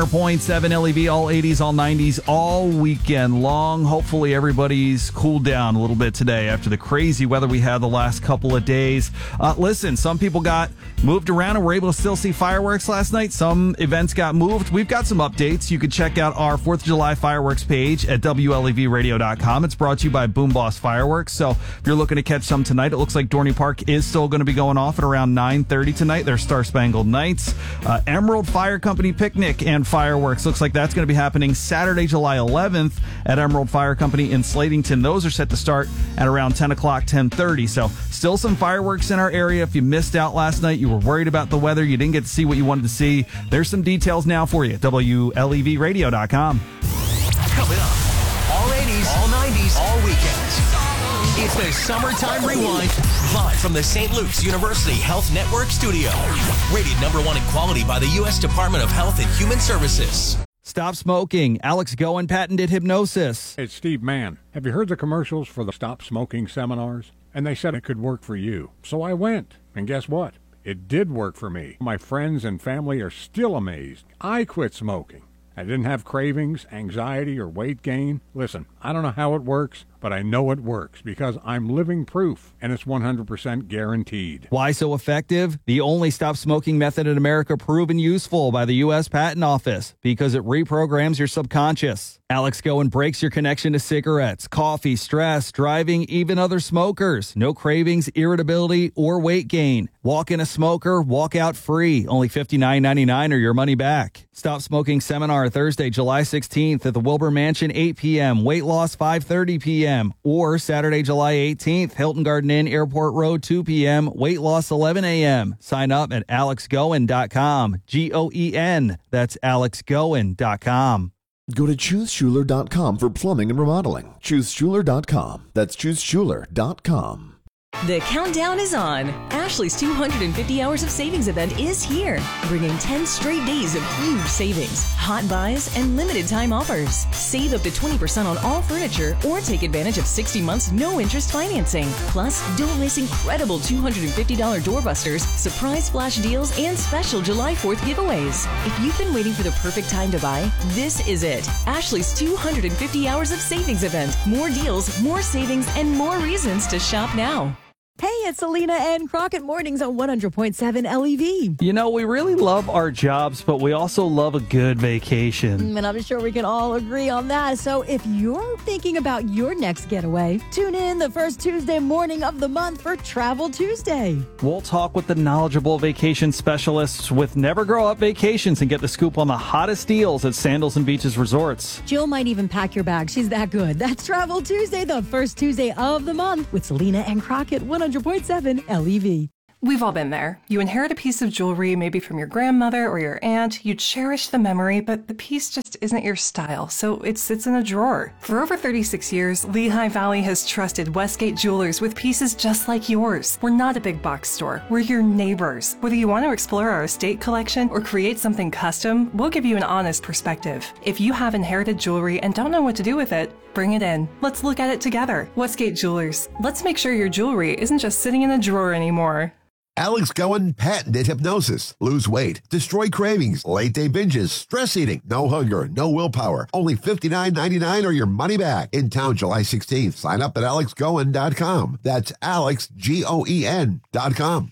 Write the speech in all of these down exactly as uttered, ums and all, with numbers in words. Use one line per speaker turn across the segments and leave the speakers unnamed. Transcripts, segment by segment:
hundred point seven L E V, all eighties, all nineties, all weekend long. Hopefully everybody's cooled down a little bit today after the crazy weather we had the last couple of days. Uh, listen, some people got moved around and were able to still see fireworks last night. Some events got moved. We've got some updates. You can check out our fourth of July fireworks page at W L E V radio dot com. It's brought to you by Boom Boss Fireworks. So if you're looking to catch some tonight, it looks like Dorney Park is still going to be going off at around nine thirty tonight. Their Star Spangled Nights. Uh, Emerald Fire Company Picnic and Fireworks. Looks like that's going to be happening Saturday, July eleventh at Emerald Fire Company in Slatington. Those are set to start at around ten o'clock, ten thirty. So still some fireworks in our area. If you missed out last night, you were worried about the weather, you didn't get to see what you wanted to see, there's some details now for you at W L E V radio dot com.
Coming up, all eighties, all nineties, all weekends. It's the Summertime Rewind, live from the Saint Luke's University Health Network studio. Rated number one in quality by the U S Department of Health and Human Services.
Stop smoking. Alex Goen patented hypnosis.
It's Steve Mann. Have you heard the commercials for the Stop Smoking seminars? And they said it could work for you. So I went. And guess what? It did work for me. My friends and family are still amazed. I quit smoking. I didn't have cravings, anxiety, or weight gain. Listen, I don't know how it works, but I know it works because I'm living proof, and it's one hundred percent guaranteed.
Why so effective? The only stop smoking method in America proven useful by the U S Patent Office because it reprograms your subconscious. Alex Goen breaks your connection to cigarettes, coffee, stress, driving, even other smokers. No cravings, irritability, or weight gain. Walk in a smoker, walk out free. Only fifty-nine ninety-nine or your money back. Stop Smoking Seminar Thursday, July sixteenth at the Wilbur Mansion, eight p.m. Weight loss, five thirty p.m. Or Saturday, July eighteenth, Hilton Garden Inn, Airport Road, two p.m. Weight loss, eleven a.m. Sign up at alex goen dot com. G O E N. That's alex goen dot com.
Go to choose schuler dot com for plumbing and remodeling. choose schuler dot com. That's choose schuler dot com.
The countdown is on. Ashley's two hundred fifty hours of savings event is here, bringing ten straight days of huge savings, hot buys, and limited time offers. Save up to twenty percent on all furniture or take advantage of sixty months no interest financing. Plus, don't miss incredible two hundred fifty dollars doorbusters, surprise flash deals, and special July fourth giveaways. If you've been waiting for the perfect time to buy, this is it. Ashley's two hundred fifty hours of savings event. More deals, more savings, and more reasons to shop now.
Hey, it's Selena and Crockett Mornings on one hundred point seven L E V.
You know, we really love our jobs, but we also love a good vacation.
And I'm sure we can all agree on that. So if you're thinking about your next getaway, tune in the first Tuesday morning of the month for Travel Tuesday.
We'll talk with the knowledgeable vacation specialists with Never Grow Up Vacations and get the scoop on the hottest deals at Sandals and Beaches Resorts.
Jill might even pack your bag. She's that good. That's Travel Tuesday, the first Tuesday of the month with Selena and Crockett, one hundred point seven L E V.
We've all been there. You inherit a piece of jewelry, maybe from your grandmother or your aunt. You cherish the memory, but the piece just isn't your style, so it sits in a drawer. For over thirty-six years, Lehigh Valley has trusted Westgate Jewelers with pieces just like yours. We're not a big box store. We're your neighbors. Whether you want to explore our estate collection or create something custom, we'll give you an honest perspective. If you have inherited jewelry and don't know what to do with it, bring it in. Let's look at it together. Westgate Jewelers. Let's make sure your jewelry isn't just sitting in a drawer anymore.
Alex Goen patented hypnosis. Lose weight, destroy cravings, late day binges, stress eating, no hunger, no willpower. Only fifty-nine ninety-nine or your money back. In town July sixteenth. Sign up at alex goen dot com. That's Alex, G O E N dot com.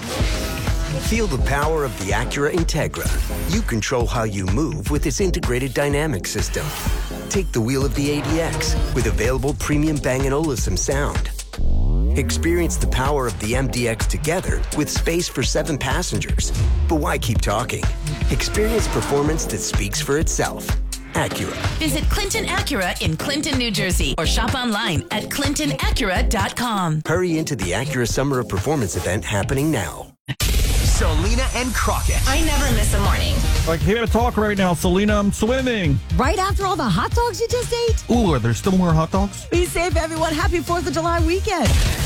Feel the power of the Acura Integra. You control how you move with its integrated dynamic system. Take the wheel of the A D X with available premium Bang & Olufsen sound. Experience the power of the M D X together with space for seven passengers. But why keep talking? Experience performance that speaks for itself. Acura.
Visit Clinton Acura in Clinton, New Jersey, or shop online at clinton acura dot com.
Hurry into the Acura Summer of Performance event happening now. Selena and Crockett.
I never miss a morning.
Like, here to talk right now, Selena. I'm swimming.
Right after all the hot dogs you just ate?
Ooh, are there still more hot dogs?
Be safe, everyone. Happy fourth of July weekend.